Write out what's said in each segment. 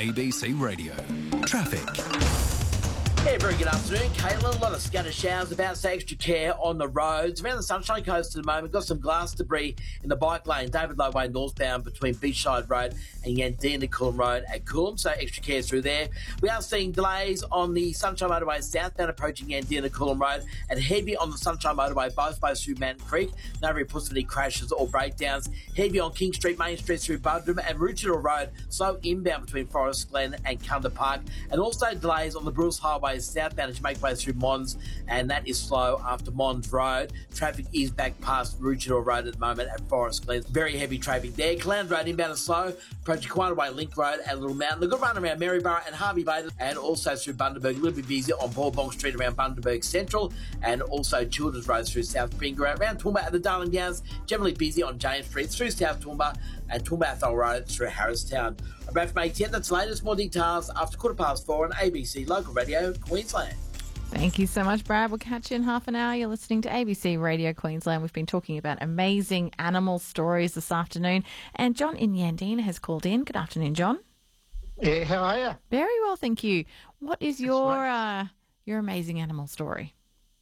ABC Radio. Traffic. Yeah, very good afternoon, Caitlin. A lot of scattered showers about, so extra care on the roads. Around the Sunshine Coast at the moment, got some glass debris in the bike lane, David Low Way northbound between Beachside Road and Yandina Coolum Road at Coolum, so extra care through there. We are seeing delays on the Sunshine Motorway southbound approaching Yandina Coolum Road and heavy on the Sunshine Motorway, both through Mountain Creek. No reports of any crashes or breakdowns. Heavy on King Street, Main Street through Buderim and Roochidore Road, slow inbound between Forest Glen and Cunda Park. And also delays on the Bruce Highway southbound as you make way through Mons, and that is slow after Mons Road. Traffic is back past Roochidore Road at the moment at Forest Glen. Very heavy traffic there. Clown Road inbound is slow, approaching Quanah Way Link Road at Little Mountain. A good run around Maryborough and Harvey Bay, and also through Bundaberg. A little bit busy on Paul Bong Street around Bundaberg Central, and also Children's Road through South Springa. Around Toowoomba at the Darling Downs, generally busy on James Street through South Toowoomba, and Toowoomba Athol Road through Harristown. I'm Brad from ATN. That's the latest. More details after 4:15 on ABC Local Radio Queensland. Thank you so much, Brad. We'll catch you in half an hour. You're listening to ABC Radio Queensland. We've been talking about amazing animal stories this afternoon. And John in Yandina has called in. Good afternoon, John. Yeah, how are you? Very well, thank you. What is your amazing animal story?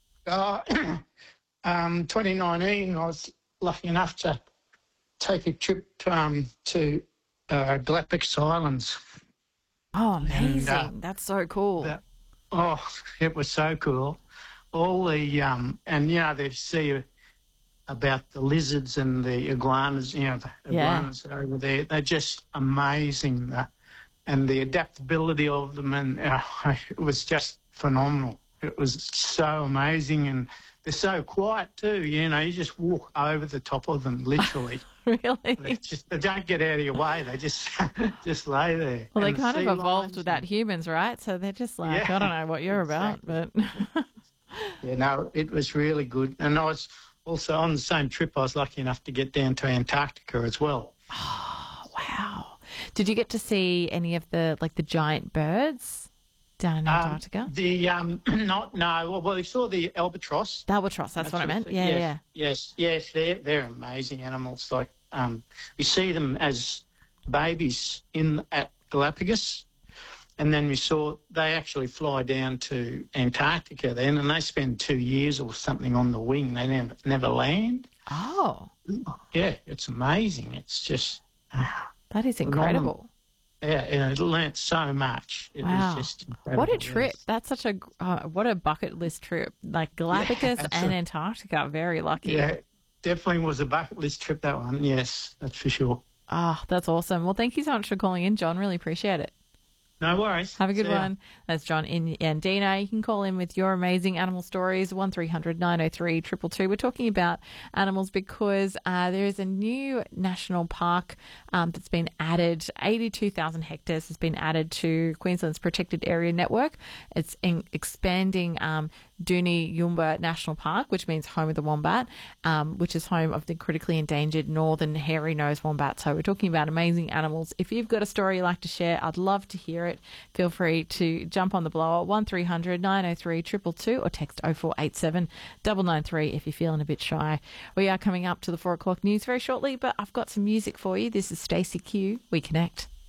2019, I was lucky enough to take a trip to Galapagos Islands. Oh, amazing. And, that's so cool. It was so cool. All the, and, they see about the lizards and the iguanas, the iguanas over there. They're just amazing. And the adaptability of them, and it was just phenomenal. It was so amazing, and they're so quiet too. You just walk over the top of them, literally. Really? They don't get out of your way. They just lay there. Well, they kind of evolved without humans, right? So they're just like, I don't know what you're about, but it was really good. And I was also on the same trip. I was lucky enough to get down to Antarctica as well. Oh, wow! Did you get to see any of the giant birds down in Antarctica? No. Well, we saw the albatross. The albatross, that's what I meant. Yeah. Yes, they're amazing animals. Like, we see them as babies at Galapagos, and then they actually fly down to Antarctica then, and they spend 2 years or something on the wing. They never land. Oh. Yeah, it's amazing. It's just... that is incredible. Yeah, and I learnt so much. It was just incredible. What a trip. That's such a what a bucket list trip. Like Galapagos and Antarctica. Very lucky. Yeah, definitely was a bucket list trip, that one. Yes, that's for sure. Oh, that's awesome. Well, thank you so much for calling in, John. Really appreciate it. No worries. Have a good one. That's John in Yandina. You can call in with your amazing animal stories, 1300 903 222. We're talking about animals because there is a new national park that's been added. 82,000 hectares has been added to Queensland's protected area network. It's expanding Dooney Yumba National Park, which means home of the wombat, which is home of the critically endangered northern hairy-nosed wombat. So we're talking about amazing animals. If you've got a story you'd like to share, I'd love to hear it. Feel free to jump on the blower, 1300 903 222, or text 0487 993 if you're feeling a bit shy. We are coming up to the 4 o'clock news very shortly, but I've got some music for you. This is Stacey Q. We Connect.